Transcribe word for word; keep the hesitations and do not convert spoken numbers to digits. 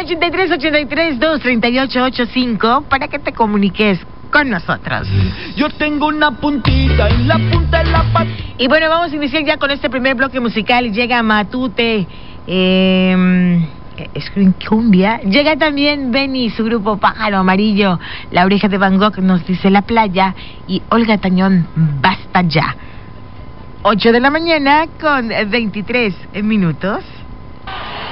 ochenta y tres, ochenta y tres, dos, treinta y ocho, ochenta y cinco para que te comuniques con nosotros. Yo tengo una puntita en la punta de la pata. Y bueno, vamos a iniciar ya con este primer bloque musical. Llega Matute, eh, Screen Cumbia. Llega también Benny, su grupo Pájaro Amarillo. La Oreja de Van Gogh nos dice La Playa. Y Olga Tañón, Basta Ya. ocho de la mañana con veintitrés minutos.